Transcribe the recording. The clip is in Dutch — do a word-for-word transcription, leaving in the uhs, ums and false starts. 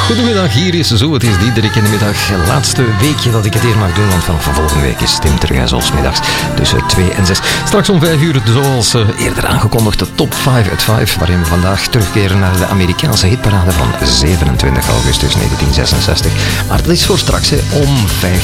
Goedemiddag, hier is Zo, het is Diederik in de middag. Laatste weekje dat ik het hier mag doen, want vanaf volgende week is Tim terug en zoals middags tussen twee en zes. Straks om vijf uur, zoals uh, eerder aangekondigd, de top vijf uit vijf, waarin we vandaag terugkeren naar de Amerikaanse hitparade van zevenentwintig augustus negentien zesenzestig. Maar dat is voor straks, hè, om vijf